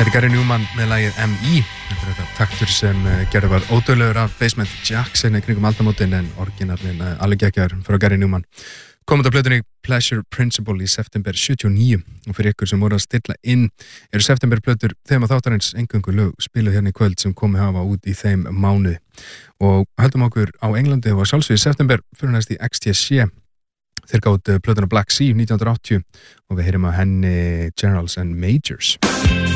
Þetta er Gary Newman með lagið M.I. Þetta er þetta taktur sem gerður var ódöðlegur af Basement Jaxx í kringum aldamótin en orginalinn alveg geggjaður frá Gary Newman. Komandi á plötunni Pleasure Principle í september 79 og fyrir ykkur sem voru að stilla inn eru septemberplötur þema þáttarins eingöngu lög spiluð hérna í kvöld sem komið hafa út í þeim mánuði. Og höldum okkur á Englandi og sjálfsögðu í september fyrir næst í XTC. Þeir gáðu plötuna Black Sea 1980 og við heyrum á henni Generals and Majors.